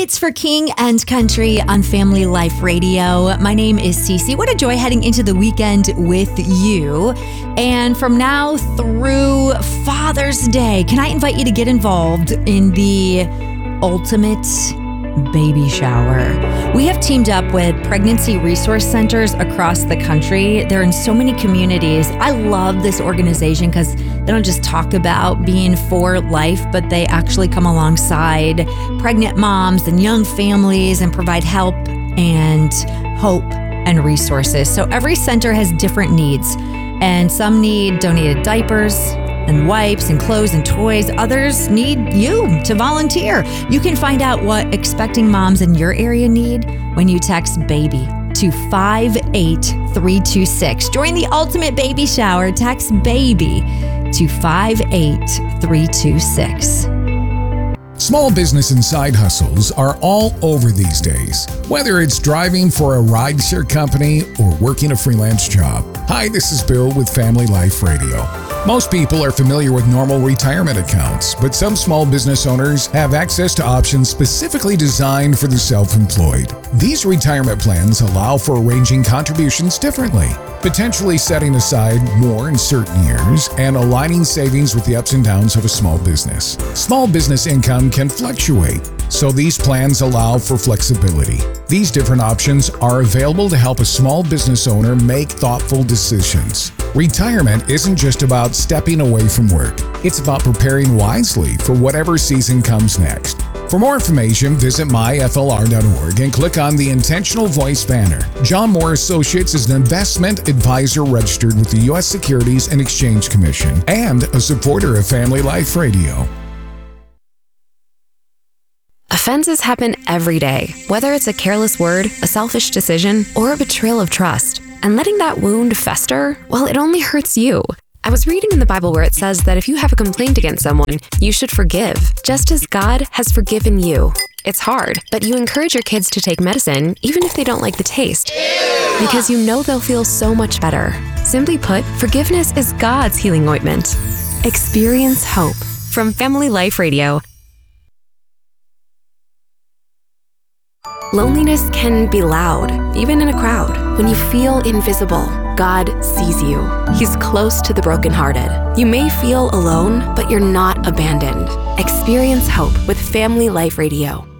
It's for King and Country on Family Life Radio. My name is Cece. What a joy heading into the weekend with you. And from now through Father's Day, can I invite you to get involved in the ultimate baby shower? We have teamed up with pregnancy resource centers across the country. They're in so many communities. I love this organization because they don't just talk about being for life, but they actually come alongside pregnant moms and young families and provide help and hope and resources. So every center has different needs, and some need donated diapers and wipes and clothes and toys. Others need you to volunteer. You can find out what expecting moms in your area need when you text BABY to 58326. Join the ultimate baby shower. Text BABY to 58326. Small business and side hustles are all over these days, whether it's driving for a rideshare company or working a freelance job. Hi, this is Bill with Family Life Radio. Most people are familiar with normal retirement accounts, but some small business owners have access to options specifically designed for the self-employed. These retirement plans allow for arranging contributions differently, potentially setting aside more in certain years and aligning savings with the ups and downs of a small business. Small business income can fluctuate, so these plans allow for flexibility. These different options are available to help a small business owner make thoughtful decisions. Retirement isn't just about stepping away from work. It's about preparing wisely for whatever season comes next. For more information, visit myflr.org and click on the Intentional Voice banner. John Moore Associates is an investment advisor registered with the U.S. Securities and Exchange Commission and a supporter of Family Life Radio. Offenses happen every day, whether it's a careless word, a selfish decision, or a betrayal of trust. And letting that wound fester, well, it only hurts you. I was reading in the Bible where it says that if you have a complaint against someone, you should forgive, just as God has forgiven you. It's hard, but you encourage your kids to take medicine, even if they don't like the taste, because you know they'll feel so much better. Simply put, forgiveness is God's healing ointment. Experience hope. From Family Life Radio. Loneliness can be loud, even in a crowd. When you feel invisible, God sees you. He's close to the brokenhearted. You may feel alone, but you're not abandoned. Experience hope with Family Life Radio.